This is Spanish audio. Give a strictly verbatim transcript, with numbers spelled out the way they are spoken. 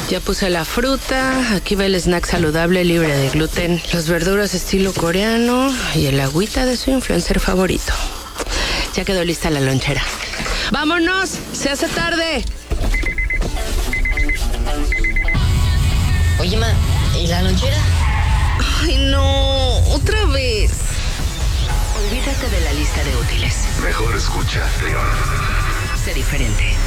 Ya puse la fruta, aquí va el snack saludable libre de gluten, las verduras estilo coreano y el agüita de su influencer favorito. Ya quedó lista la lonchera. ¡Vámonos! ¡Se hace tarde! Oye, ma, ¿y la lonchera? ¡Ay, no! ¡Otra vez! Olvídate de la lista de útiles. Mejor escucha, León. Sé diferente.